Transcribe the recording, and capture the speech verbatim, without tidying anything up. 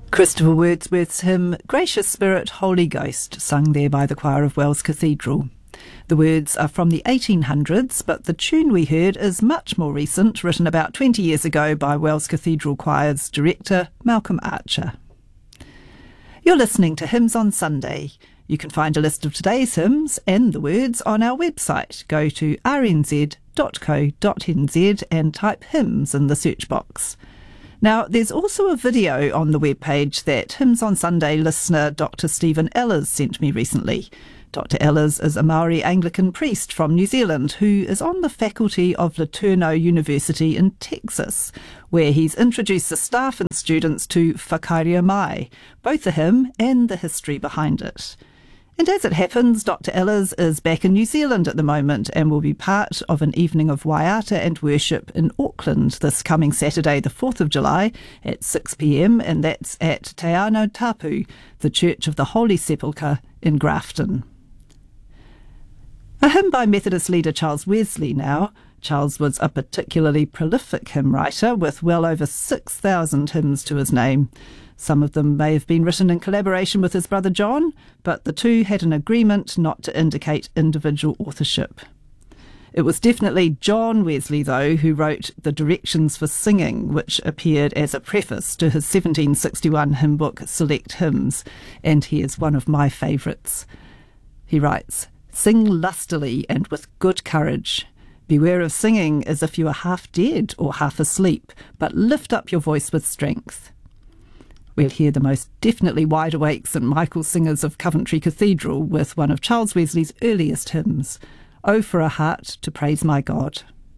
Christopher Wordsworth's hymn Gracious Spirit, Holy Ghost, sung there by the choir of Wells Cathedral. The words are from the eighteen hundreds, but the tune we heard is much more recent, written about twenty years ago by Wells Cathedral Choir's director, Malcolm Archer. You're listening to Hymns on Sunday. You can find a list of today's hymns and the words on our website. Go to r n z dot co dot n z and type hymns in the search box. Now, there's also a video on the webpage that Hymns on Sunday listener Doctor Stephen Ellers sent me recently. Doctor Ellers is a Maori Anglican priest from New Zealand who is on the faculty of LeTourneau University in Texas, where he's introduced the staff and students to Whakaarea Mai, both the hymn and the history behind it. And as it happens, Doctor Ellers is back in New Zealand at the moment and will be part of an evening of waiata and worship in Auckland this coming Saturday, the fourth of July at six p m, and that's at Te Ano Tapu, the Church of the Holy Sepulchre in Grafton. A hymn by Methodist leader Charles Wesley now. Charles was a particularly prolific hymn writer with well over six thousand hymns to his name. Some of them may have been written in collaboration with his brother John, but the two had an agreement not to indicate individual authorship. It was definitely John Wesley, though, who wrote the Directions for Singing, which appeared as a preface to his seventeen sixty-one hymn book Select Hymns, and he is one of my favourites. He writes, "Sing lustily and with good courage. Beware of singing as if you are half dead or half asleep, but lift up your voice with strength." We'll hear the most definitely wide awake St Michael singers of Coventry Cathedral with one of Charles Wesley's earliest hymns, "Oh for a Heart to Praise My God."